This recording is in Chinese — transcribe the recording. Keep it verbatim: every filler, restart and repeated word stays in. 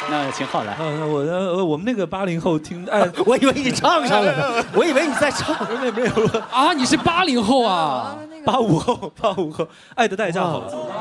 那请浩来。 嗯，我呃，我们那个八零后听，哎， 我以为你唱上了呢，我以为你在唱， 没有没有啊，你是八零后啊？ 八五后，八五后，《爱的代价》好了。